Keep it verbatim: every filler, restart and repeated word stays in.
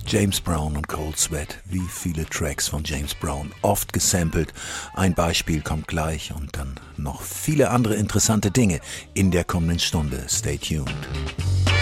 James Brown und Cold Sweat, wie viele Tracks von James Brown, oft gesampelt. Ein Beispiel kommt gleich und dann noch viele andere interessante Dinge in der kommenden Stunde. Stay tuned.